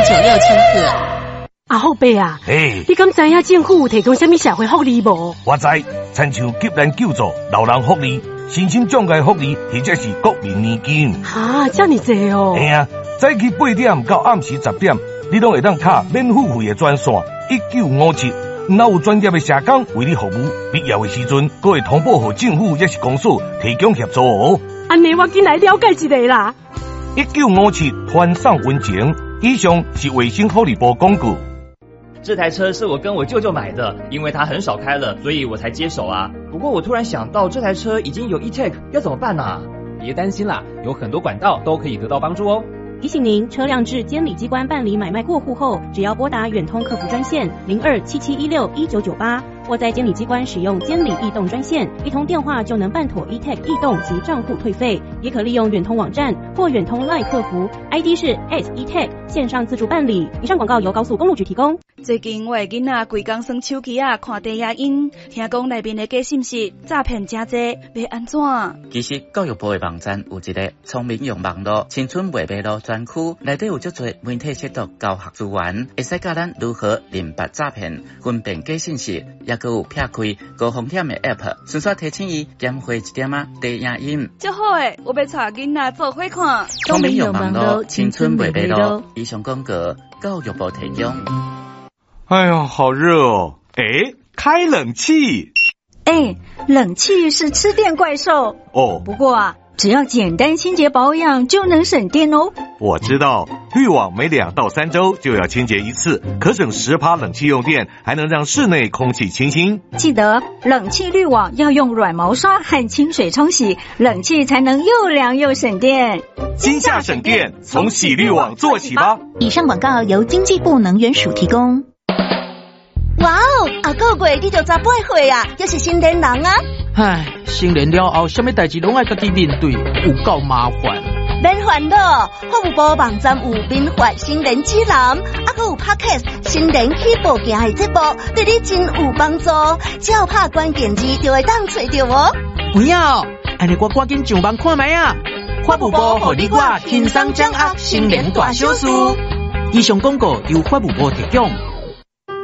96千克。 阿后伯啊，你敢知影政府有提供什么社会福利无？ 我知，亲像急难救助、老人福利、身心障碍福利，或者是国民年金。 哈，这么多哦！ 嘿啊，早起8点到暗时10点，你拢会当打免付费的专线1957，若有专业的社工为你服务，必要的时阵，阁会通报给政府也是公所提供协助哦。 安尼我紧来了解一下啦。 1957欢送温情，以上是卫生福利部广告。 这台车是我跟我舅舅买的，因为他很少开了，所以我才接手啊。不过我突然想到，这台车已经有 e-tag， 要怎么办啊？ 别担心啦，有很多管道都可以得到帮助哦。 提醒您，车辆至监理机关办理买卖过户后，只要拨打远通客服专线0277161998，或在监理机关使用监理易动专线，一通电话就能办妥 e-tag 易动及账户退费。也可利用远通网站或远通 LINE 客服 ，ID 是 @e-tag 线上自助办理。以上广告由高速公路局提供。 最近我的囡仔规工耍手机啊，看低影音，听讲内面的假信息、诈骗真多，要安怎？ 其实教育部的网站有一个聪明用网络青春未迷路专区，内底有足多媒体识读教学资源，会使教咱如何认别诈骗、分辨假信息，也佮有撇开高风险的 App， 顺续提醒伊减花一点啊低影音。 足好诶，我要带囡仔做伙看。 聪明用网络青春未迷路，以上广告教育部提供。 哎呦，好热哦！开冷气。 冷气是吃电怪兽哦。 不过啊，只要简单清洁保养就能省电哦。 我知道，滤网每2到3周就要清洁一次，可省10%冷气用电，还能让室内空气清新。 记得冷气滤网要用软毛刷和清水冲洗，冷气才能又凉又省电。 今夏省电，从洗滤网做起吧。 以上广告由经济部能源署提供。 哇哦，啊个月你就18岁啊，又是成年人啊！ 唉，成年了后，什么代志拢爱家己面对，有够麻烦。 免烦恼，服务部网站有民法成年指南，还有 Podcast 成年起步行的节目，对你真有帮助。只要拍关键字就会当找到哦。 有影哦，安尼我赶紧上网看卖啊！法务部互你我轻松掌握成年大小事。以上广告由法务部提供。